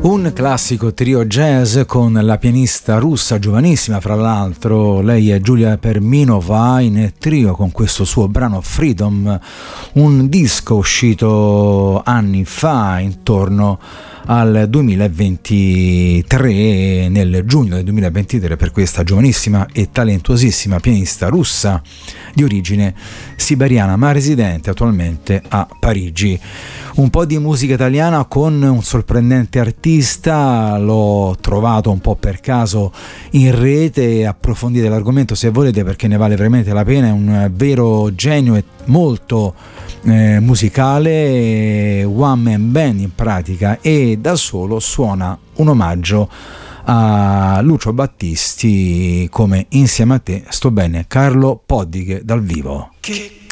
Un classico trio jazz con la pianista russa giovanissima, fra l'altro, lei è Giulia Perminova, in trio con questo suo brano Freedom, un disco uscito anni fa, intorno al 2023, nel giugno del 2023, per questa giovanissima e talentuosissima pianista russa di origine siberiana ma residente attualmente a Parigi. Un po' di musica italiana con un sorprendente artista, l'ho trovato un po' per caso in rete, approfondite l'argomento se volete perché ne vale veramente la pena, è un vero genio e molto musicale, one man band in pratica, e da solo suona un omaggio a Lucio Battisti come Insieme a te sto bene, Carlo Poddighe dal vivo. Che